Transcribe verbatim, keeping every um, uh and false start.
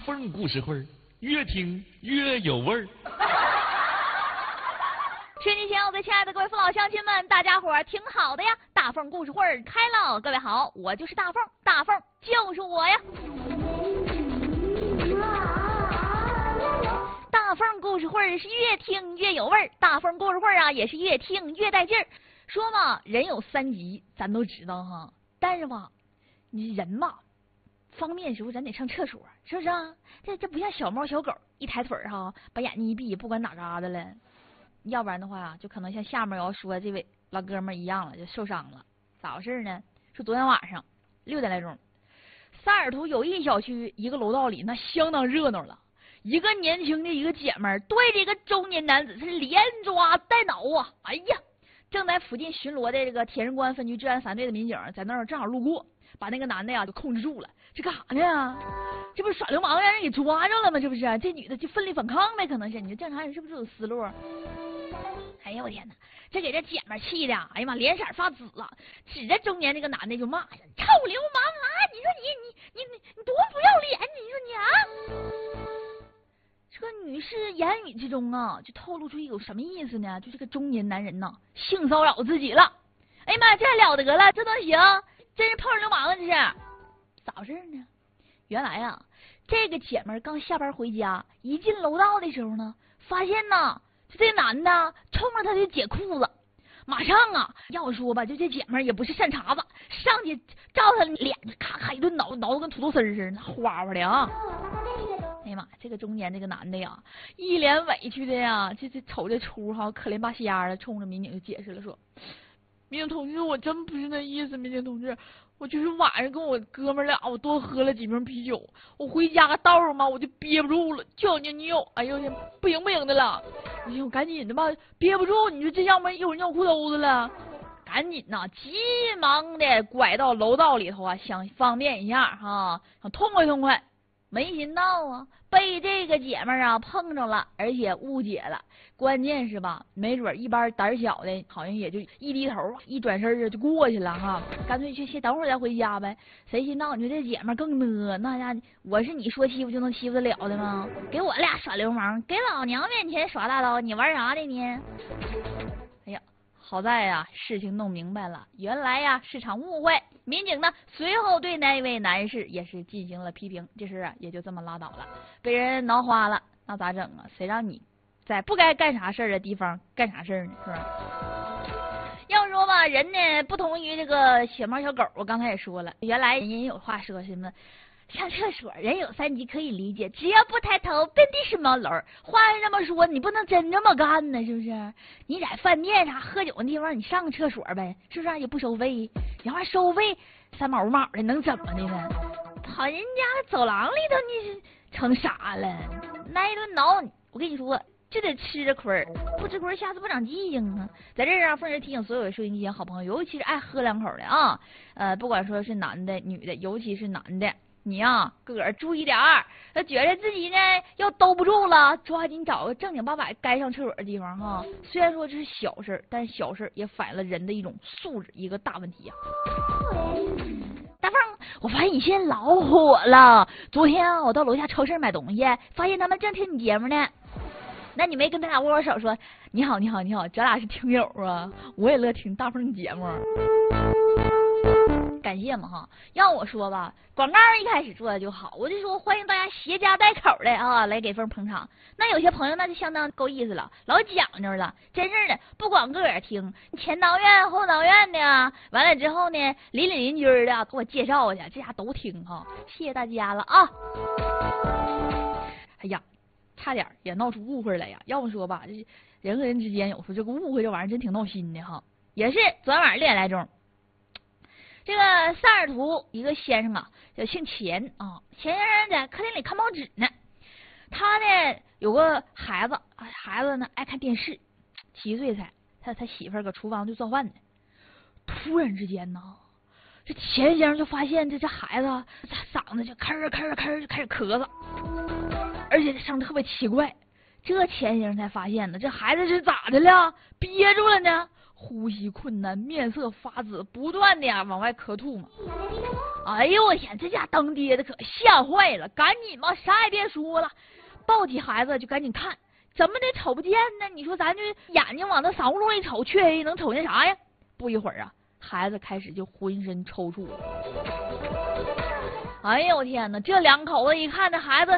缝故事会，越听越有味儿。 收音机前，我最亲爱的各位父老乡亲们，大家伙儿挺好的呀！大凤故事会开了，各位好，我就是大凤，大凤就是我呀！大凤故事会是越听越有味儿，大凤故事会啊也是越听越带劲儿。说嘛，人有三急，咱都知道哈，但是吧，你人嘛，方便时候咱得上厕所，是不是啊？这这不像小猫小狗，一抬腿哈，把眼睛一闭，不管哪嘎达了。要不然的话啊，就可能像下面要说这位老哥们一样了，就受伤了。咋回事呢？说昨天晚上六点来钟，萨尔图友谊小区一个楼道里，那相当热闹了。一个年轻的一个姐们儿对着一个中年男子是连抓带挠啊！哎呀，正在附近巡逻的这个铁人关分局治安三队的民警在那儿正好路过，把那个男的呀就控制住了。这干啥呢？这不是耍流氓让人给抓着了吗？这不是这女的就奋力反抗呗？可能是你说正常人是不是这种思路？哎呀我天哪！这给这姐们气的，哎呀妈，脸色发紫了，指着中年这个男的就骂：“臭流氓啊！你说你你你你你多不要脸！你说你啊！”这个女士言语之中啊，就透露出一种什么意思呢？就这个中年男人呐，性骚扰自己了。哎呀妈，这还了得了？这都行？真是碰上流氓啊！这是咋回事呢？原来啊，这个姐们刚下班回家，一进楼道的时候呢，发现呢。就这男的冲着他就解裤子，马上啊，要说吧，就这姐们儿也不是善茬子，上去照他脸咔咔一顿挠，挠得跟土豆丝儿似的，花花的啊！哎呀妈，这个中年这个男的呀，一脸委屈的呀，这这瞅这出哈，可怜巴瞎的，冲着民警就解释了说：“民警同志，我真不是那意思，民警同志。”我就是晚上跟我哥们俩，我多喝了几瓶啤酒，我回家道上嘛，我就憋不住了，就想尿尿。哎呦天，不行不行的了，哎呦赶紧的吧，憋不住，你说这要不然一会儿尿裤兜子了，赶紧呐，急忙的拐到楼道里头啊，想方便一下哈，想痛快痛快。没想到啊，被这个姐们儿啊碰着了，而且误解了。关键是吧，没准一般胆小的，好像也就一低头，一转身啊就过去了哈。干脆去先等会儿再回家呗。谁知道你说这姐们儿更呢？那家我是你说欺负就能欺负得了的吗？给我俩耍流氓，给老娘面前耍大刀，你玩啥的呢？哎呀！好在呀、啊，事情弄明白了，原来呀、啊、是场误会。民警呢随后对那位男士也是进行了批评，这事啊也就这么拉倒了。被人挠花了，那咋整啊？谁让你在不该干啥事儿的地方干啥事儿呢？是吧？要说吧，人呢不同于这个小猫小狗，我刚才也说了，原来人有话说什么。上厕所人有三急可以理解，只要不抬头遍地是毛篓。话是这么说，你不能真这么干呢，是不是？你在饭店啥喝酒的地方，你上个厕所呗，是不是？也不收费，你还收费三毛五毛的，能怎么的呢？跑人家走廊里头，你是成啥了？那一顿挠，我跟你说，就得吃着亏，不吃亏下次不长记性啊！在这儿啊，凤儿提醒所有收音机前好朋友，尤其是爱喝两口的啊，呃，不管说是男的女的，尤其是男的。你呀、啊，个儿注意点儿，他觉得自己呢要兜不住了，抓紧找个正经八百该上厕所的地方哈。虽然说这是小事，但是小事也反映了人的一种素质，一个大问题呀、啊。大凤，我发现你现在老火了。昨天啊，我到楼下超市买东西，发现他们正听你节目呢。那你没跟他俩握握手说你好你好你好，咱俩是听友啊，我也乐听大凤节目。感谢嘛哈，要我说吧，广告一开始做的就好，我就说欢迎大家携家带口的啊来给凤捧场。那有些朋友那就相当够意思了，老讲究了，真是的，不光个人听，前导院后导院的啊，完了之后呢，邻里邻居的给我介绍去，这家都听哈，谢谢大家了啊！哎呀，差点也闹出误会来呀！要不说吧，这人和人之间有时候这个误会这玩意儿真挺闹心的哈。也是昨天晚上六点来钟。这个萨尔图一个先生啊，叫姓钱啊，钱先生在客厅里看报纸呢。他呢有个孩子，孩子呢爱看电视，七岁才，他他媳妇儿搁厨房就做饭呢。突然之间呢，这钱先生就发现这这孩子他嗓子就吭儿吭儿吭儿就开始咳嗽，而且声特别奇怪。这钱先生才发现呢，这孩子是咋的了？憋住了呢？呼吸困难，面色发紫，不断的呀往外咳吐嘛。 哎呦我天，这家当爹的可吓坏了，赶紧吧，啥也别说了，抱起孩子就赶紧看，怎么的瞅不见呢？你说咱这眼睛往那嗓子里一瞅，黢黑能瞅见啥呀？不一会儿啊，孩子开始就浑身抽搐了。哎呦我天哪！这两口子一看这孩子